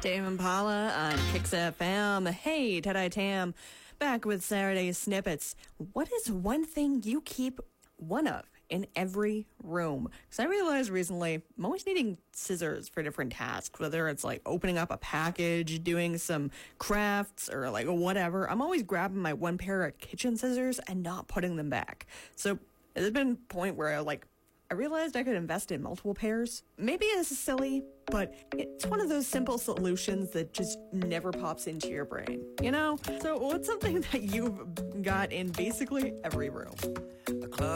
Dave Impala on Kicks FM. Hey, Ted I Tam, back with Saturday Snippets. What is one thing you keep one of in every room? Because I realized recently I'm always needing scissors for different tasks, whether it's like opening up a package, doing some crafts, or like whatever. I'm always grabbing my one pair of kitchen scissors and not putting them back. So there's been a point where I realized I could invest in multiple pairs. Maybe this is silly, but it's one of those simple solutions that just never pops into your brain, you know? So what's something that you've got in basically every room?